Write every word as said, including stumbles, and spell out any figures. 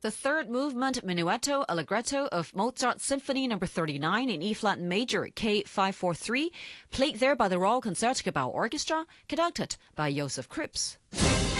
The third movement, Minuetto Allegretto of Mozart's Symphony number thirty-nine in E-flat major K five forty-three, played there by the Royal Concertgebouw Orchestra, conducted by Joseph Krips.